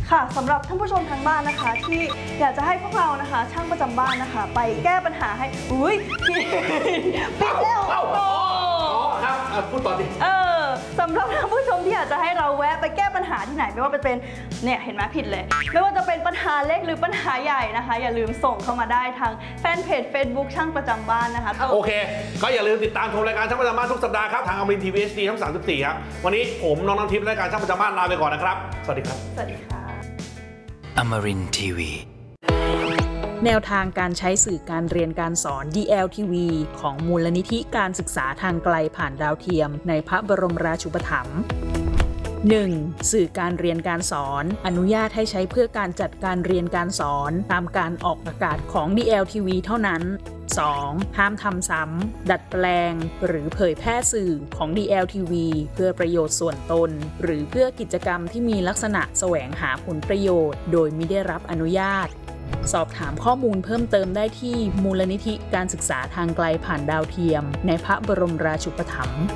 ค่ะสำหรับท่านผู้ชมทางบ้านนะคะที่อยากจะให้พวกเรานะคะช่างประจำบ้านนะคะไปแก้ปัญหาให้อุ้ยปิดแล้วครับพูดต่อดิสำหรับท่านผู้ชมที่อยากจะให้เราแวะไปแก้ปัญหาที่ไหนไม่ว่าเป็นเนี่ยเห็นไหมผิดเลยไม่ว่าจะเป็นปัญหาเล็กหรือปัญหาใหญ่นะคะอย่าลืมส่งเข้ามาได้ทางแฟนเพจ Facebook ช่างประจำบ้านนะคะโอเคก็อย่าลืมติดตามชมรายการช่างประจำบ้านทุกสัปดาห์ครับทางอมรินทร์ทีวี HD ช่อง34ครับวันนี้ผมน้องน้ำทิพย์รายการช่างประจำบ้านลาไปก่อนนะครับสวัสดีครับสวัสดีค่ะอมรินทร์ทีวีแนวทางการใช้สื่อการเรียนการสอน DLTV ของมูลนิธิการศึกษาทางไกลผ่านดาวเทียมในพระบรมราชูปถัมภ์ 1. สื่อการเรียนการสอนอนุญาตให้ใช้เพื่อการจัดการเรียนการสอนตามการออกอากาศของ DLTV เท่านั้น 2. ห้ามทำซ้ำดัดแปลงหรือเผยแพร่สื่อของ DLTV เพื่อประโยชน์ส่วนตนหรือเพื่อกิจกรรมที่มีลักษณะแสวงหาผลประโยชน์โดยมิได้รับอนุญาตสอบถามข้อมูลเพิ่มเติมได้ที่มูลนิธิการศึกษาทางไกลผ่านดาวเทียมในพระบรมราชูปถัมภ์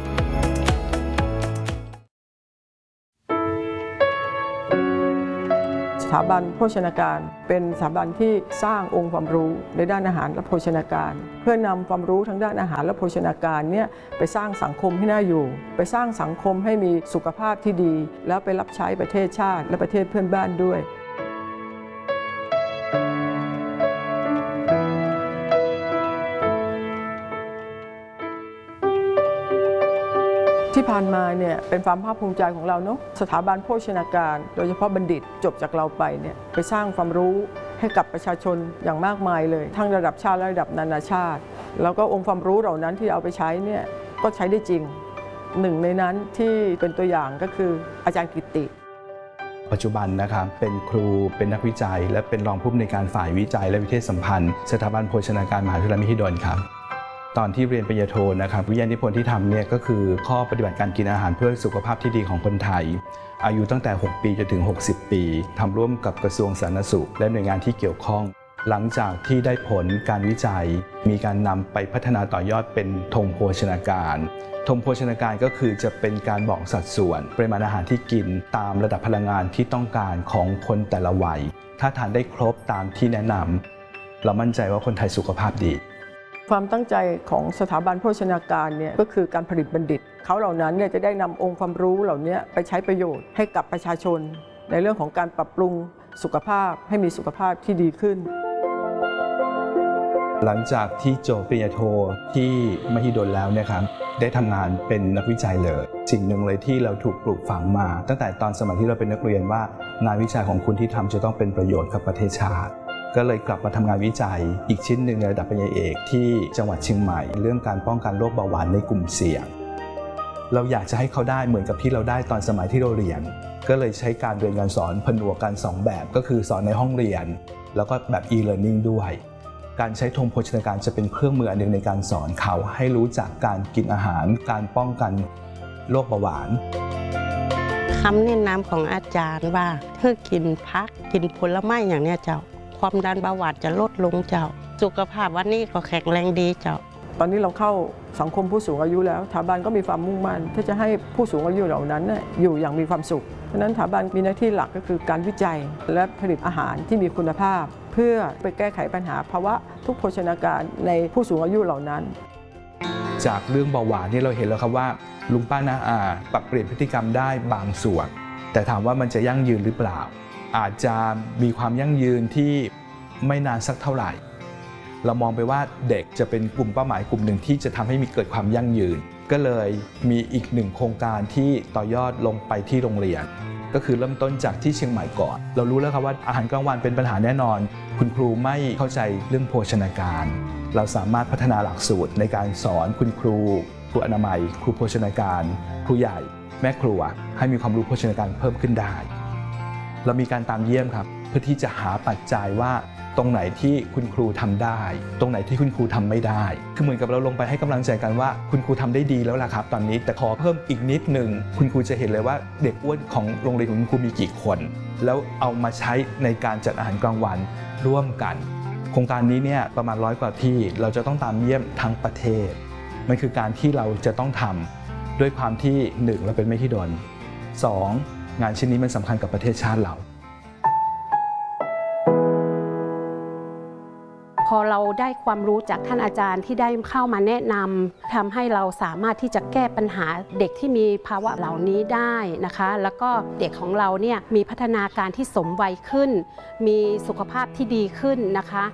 สถาบันโภชนาการเป็นสถาบันที่สร้างองค์ความรู้ในด้านอาหารและโภชนาการเพื่อนำความรู้ทั้งด้านอาหารและโภชนาการเนี่ยไปสร้างสังคมให้น่าอยู่ไปสร้างสังคมให้มีสุขภาพที่ดีแล้วไปรับใช้ประเทศชาติและประเทศเพื่อนบ้านด้วยที่ผ่านมาเนี่ยเป็นความภาคภูมิใจของเราเนาะสถาบันโภชนาการโดยเฉพาะบัณฑิตจบจากเราไปเนี่ยไปสร้างความรู้ให้กับประชาชนอย่างมากมายเลยทั้งระดับชาติและระดับนานาชาติแล้วก็องค์ความรู้เหล่านั้นที่เอาไปใช้เนี่ยก็ใช้ได้จริงหนึ่งในนั้นที่เป็นตัวอย่างก็คืออาจารย์กิตติปัจจุบันนะครับเป็นครูเป็นนักวิจัยและเป็นรองผู้อำนวยการฝ่ายวิจัยและวิเทศสัมพันธ์สถาบันโภชนาการมหาวิทยาลัยมหิดลครับตอนที่เรียนปริญญาโทนะครับวิทยานิพนธ์ที่ทำเนี่ยก็คือข้อปฏิบัติการกินอาหารเพื่อสุขภาพที่ดีของคนไทยอายุตั้งแต่6ปีจนถึง60ปีทำร่วมกับกระทรวงสาธารณสุขและหน่วยงานที่เกี่ยวข้องหลังจากที่ได้ผลการวิจัยมีการนำไปพัฒนาต่อยอดเป็นธงโภชนาการธงโภชนาการก็คือจะเป็นการบอกสัดส่วนปริมาณอาหารที่กินตามระดับพลังงานที่ต้องการของคนแต่ละวัยถ้าทานได้ครบตามที่แนะนำเรามั่นใจว่าคนไทยสุขภาพดีความตั้งใจของสถาบันโภชนาการเนี่ยก็คือการผลิตบัณฑิตเขาเหล่านั้นเนี่ยจะได้นำองค์ความรู้เหล่านี้ไปใช้ประโยชน์ให้กับประชาชนในเรื่องของการปรับปรุงสุขภาพให้มีสุขภาพที่ดีขึ้นหลังจากที่จบปริญญาโทที่มหิดลแล้วเนี่ยครับได้ทำงานเป็นนักวิจัยเลยสิ่งหนึ่งเลยที่เราถูกปลูกฝังมาตั้งแต่ตอนสมัยที่เราเป็นนักเรียนว่างานวิจัยของคุณที่ทำจะต้องเป็นประโยชน์กับประเทศชาติก็เลยกลับมาทำงานวิจัยอีกชิ้นหนึ่งในระดับปริญญาเอกที่จังหวัดเชียงใหม่เรื่องการป้องกันโรคเบาหวานในกลุ่มเสี่ยงเราอยากจะให้เขาได้เหมือนกับที่เราได้ตอนสมัยที่เราเรียนก็เลยใช้การเรียนการสอนผนวกกัน2แบบก็คือสอนในห้องเรียนแล้วก็แบบ e-learning ด้วยการใช้ธงโภชนาการจะเป็นเครื่องมืออันหนึ่งในการสอนเขาให้รู้จักการกินอาหารการป้องกันโรคเบาหวานคำแนะนำของอาจารย์ว่าให้กินผักกินผลไม้อย่างนี้เจ้าความดันเบาหวานจะลดลงเจ้าสุขภาพวันนี้ก็แข็งแรงดีเจ้าตอนนี้เราเข้าสังคมผู้สูงอายุแล้วสถาบันก็มีความมุ่งมั่นที่จะให้ผู้สูงอายุเหล่านั้นอยู่อย่างมีความสุขเพราะฉะนั้นสถาบันมีหน้าที่หลักก็คือการวิจัยและผลิตอาหารที่มีคุณภาพเพื่อไปแก้ไขปัญหาภาวะทุกโภชนาการในผู้สูงอายุเหล่านั้นจากเรื่องเบาหวานนี่เราเห็นแล้วครับว่าลุงป้าน้าอาปรับเปลี่ยนพฤติกรรมได้บางส่วนแต่ถามว่ามันจะยั่งยืนหรือเปล่าอาจจะมีความยั่งยืนที่ไม่นานสักเท่าไหร่เรามองไปว่าเด็กจะเป็นกลุ่มเป้าหมายกลุ่มหนึ่งที่จะทำให้มีเกิดความยั่งยืนก็เลยมีอีกหนึ่งโครงการที่ต่อยอดลงไปที่โรงเรียนก็คือเริ่มต้นจากที่เชียงใหม่ก่อนเรารู้แล้วครับว่าอาหารกลางวันเป็นปัญหาแน่นอนคุณครูไม่เข้าใจเรื่องโภชนาการเราสามารถพัฒนาหลักสูตรในการสอนคุณครูอนามัยครูโภชนาการครูใหญ่แม่ครัวให้มีความรู้โภชนาการเพิ่มขึ้นได้เรามีการตามเยี่ยมครับเพื่อที่จะหาปัจจัยว่าตรงไหนที่คุณครูทำได้ตรงไหนที่คุณครูทำไม่ได้คือเหมือนกับเราลงไปให้กำลังใจกันว่าคุณครูทำได้ดีแล้วล่ะครับตอนนี้แต่ขอเพิ่มอีกนิดหนึ่งคุณครูจะเห็นเลยว่าเด็กอ้วนของโรงเรียนของคุณครูมีกี่คนแล้วเอามาใช้ในการจัดอาหารกลางวันร่วมกันโครงการนี้เนี่ยประมาณ100 กว่าที่เราจะต้องตามเยี่ยมทั้งประเทศมันคือการที่เราจะต้องทำด้วยความที่1เราเป็นมหิดล2งานชิ้นนี้มันสำคัญกับประเทศชาติเราอเราได้ความรู้จากท่านอาจารย์ที่ได้เข้ามาแนะนำทำให้เราสามารถที่จะแก้ปัญหาเด็กที่มีภาวะเหล่านี้ได้นะคะแล้วก็เด็กของเราเนี่ยมีพัฒนาการที่สมวัยขึ้นมีสุขภาพที่ดีขึ้นนะคะ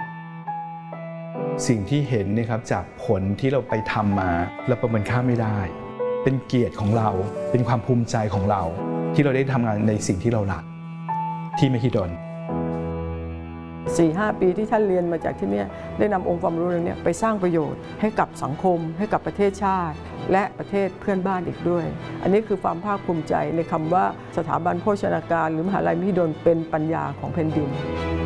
สิ่งที่เห็นเนี่ยครับจากผลที่เราไปทำมาเราประเมินค่าไม่ได้เป็นเกียรติของเราเป็นความภูมิใจของเราที่เราได้ทำงานในสิ่งที่เรารักที่มหิดล 4-5 ปีที่ท่านเรียนมาจากที่นี่ได้นำองค์ความรู้เหล่านี้ไปสร้างประโยชน์ให้กับสังคมให้กับประเทศชาติและประเทศเพื่อนบ้านอีกด้วยอันนี้คือความภาคภูมิใจในคำว่าสถาบันโภชนาการหรือมหาลัยมหิดลเป็นปัญญาของแผ่นดิน